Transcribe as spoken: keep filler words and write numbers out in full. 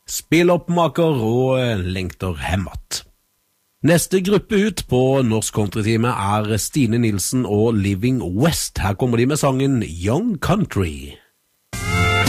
Spilloppmaker og lengter hemmet. Neste gruppe ut på Norsk Country-time er Stine Nilsen og Living West. Her kommer de med sangen Young Country.